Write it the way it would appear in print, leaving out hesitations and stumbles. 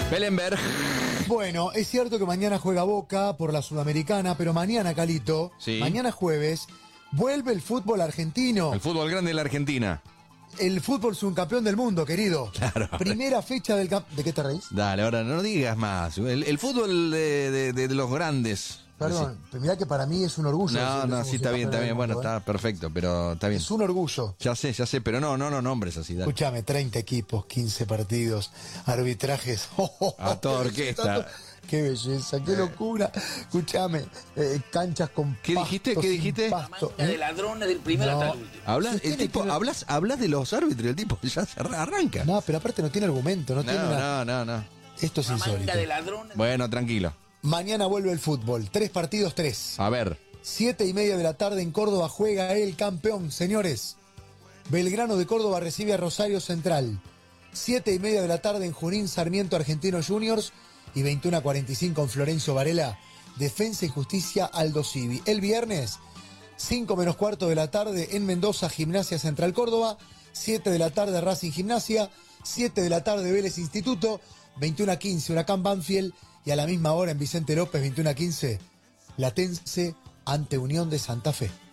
Belenberg. Bueno, es cierto que mañana juega Boca por la Sudamericana, pero mañana, Calito, Sí. mañana jueves, vuelve el fútbol argentino. El fútbol grande de la Argentina. El fútbol subcampeón del mundo, querido. Claro. Primera fecha del ¿De qué te reís? Dale, ahora no digas más. El fútbol de los grandes. Perdón, pero mirá que para mí es un orgullo. No, decir que no, somos sí, está bien, subcampeones del Bueno, mundo, está perfecto, pero está bien. Es un orgullo. Ya sé, pero no nombres así, dale. Escúchame, 30 equipos, 15 partidos, arbitrajes. A toda orquesta. Qué belleza, qué locura. Escúchame, canchas con ¿Qué dijiste? pastos, ¿Qué sin dijiste? pasto, Manga de ladrones del primero No. hasta el último. Hablas, Si usted el tipo, tiene- hablas de los árbitros, el tipo ya se arranca. No, pero aparte no tiene argumento, no tiene una... No. Esto es Una insólito. manga de ladrones. Bueno, tranquilo. Mañana vuelve el fútbol, 3 partidos, 3. A ver. 7:30 de la tarde en Córdoba juega el campeón, señores. Belgrano de Córdoba recibe a Rosario Central. 7:30 de la tarde en Junín, Sarmiento Argentinos Juniors. Y 21:45 en Florencio Varela, Defensa y Justicia Aldo Civi. El viernes, 5 menos cuarto de la tarde en Mendoza, Gimnasia Central Córdoba. 7 de la tarde Racing Gimnasia. 7 de la tarde Vélez Instituto. 21:15 Huracán Banfield. Y a la misma hora en Vicente López, 21:15, Platense ante Unión de Santa Fe.